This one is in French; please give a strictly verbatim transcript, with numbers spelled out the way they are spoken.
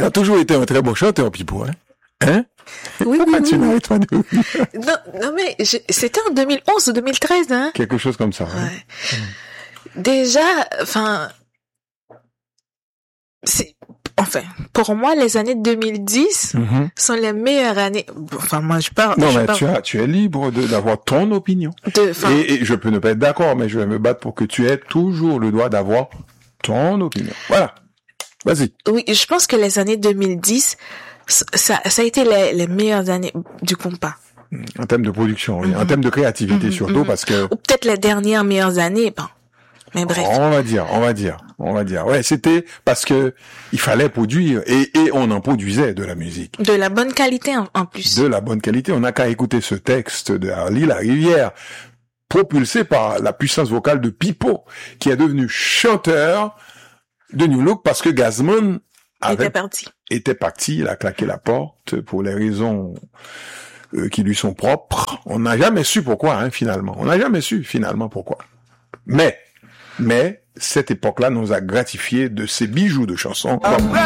Il a toujours été un très bon chanteur, Pipo, hein? Hein? Oui, Pourquoi oui, tu oui. n'arrêtes pas de... Non, non mais je- c'était en deux mille onze ou deux mille treize, hein. Quelque chose comme ça. Hein? Ouais. Déjà, enfin, c'est, enfin, pour moi, les années deux mille dix Mm-hmm. sont les meilleures années. Enfin, moi, je parle. Non, je mais parle tu as, tu es libre de, d'avoir ton opinion. de, enfin, Et, et je peux ne pas être d'accord, mais je vais me battre pour que tu aies toujours le droit d'avoir ton opinion. Voilà. Vas-y. oui, je pense que les années deux mille dix, ça, ça a été les, les meilleures années du compas. En termes de production, oui. Mm-hmm. En termes de créativité Mm-hmm, surtout, mm-hmm. parce que... Ou peut-être les dernières meilleures années, bon. Mais bref. On va dire, on va dire, on va dire. Ouais, c'était parce que il fallait produire et, et on en produisait de la musique. De la bonne qualité en, en plus. De la bonne qualité. On n'a qu'à écouter ce texte de Harley La Rivière, propulsé par la puissance vocale de Pipo, qui est devenu chanteur de New Look parce que Gazman Il était avait, parti. était parti, il a claqué la porte pour les raisons euh, qui lui sont propres. On n'a jamais su pourquoi, hein, finalement. On n'a jamais su, finalement, pourquoi. Mais, mais, cette époque-là nous a gratifié de ces bijoux de chansons. Comme